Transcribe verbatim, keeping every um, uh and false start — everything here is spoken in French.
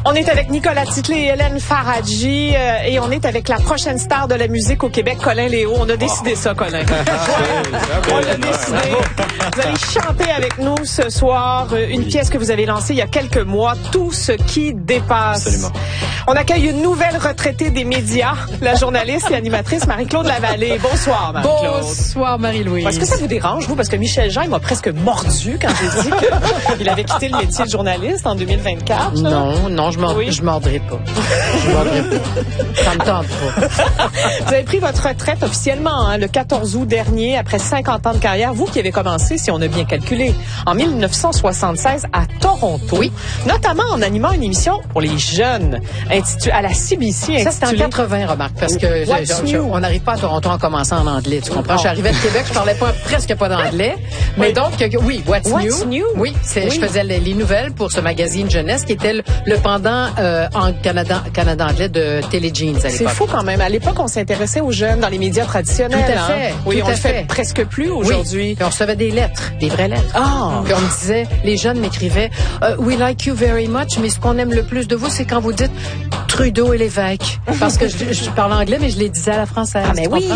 On est avec Nicolas Titley et Hélène Faradji euh, et on est avec la prochaine star de la musique au Québec, Colin Léo. On a décidé ça, Colin. On l'a décidé. Vous allez chanter avec nous ce soir euh, une pièce que vous avez lancée il y a quelques mois, Tout ce qui dépasse. Absolument. On accueille une nouvelle retraitée des médias, la journaliste et animatrice Marie-Claude Lavallée. Bonsoir, Marie-Claude. Bonsoir, Marie-Louise. Est-ce que ça vous dérange, vous? Parce que Michel Jean, il m'a presque mordu quand j'ai dit qu'il avait quitté le métier de journaliste en deux mille vingt-quatre. Non, non, je m'en, Oui. je mordrai pas. Je mordrai pas. Ça me tente pas. Vous avez pris votre retraite officiellement hein, le quatorze août dernier, après cinquante ans de carrière. Vous qui avez commencé, si on a bien calculé, en mille neuf cent soixante-seize à Toronto. Oui. Notamment en animant une émission pour les jeunes, intitulée à la C B C. Ça, c'était en quatre-vingts, remarque, parce que What's je, je, new? on n'arrive pas à Toronto en commençant en anglais, tu comprends? Oh. Je suis arrivée de Québec, je parlais pas, presque pas d'anglais. Mais Oui. donc, oui, What's, What's new? new? Oui, c'est, Oui. je faisais les, les nouvelles pour ce magazine jeunesse qui était le, le pendant euh, en Canada, Canada anglais de Téléjeans à C'est l'époque. fou quand même. À l'époque, on s'intéressait aux jeunes dans les médias traditionnels. Tout à fait, Hein? Oui, tout on à le fait fait. presque plus Oui. aujourd'hui. Puis on recevait des lettres, des vraies lettres. Ah! Puis on me disait, les jeunes m'écrivaient, euh, we like you very much, mais ce qu'on aime le plus de vous, c'est quand vous dites Trudeau et l'évêque. Parce que je, je parle anglais, mais je les disais à la française. Ah, mais tu oui. comprends?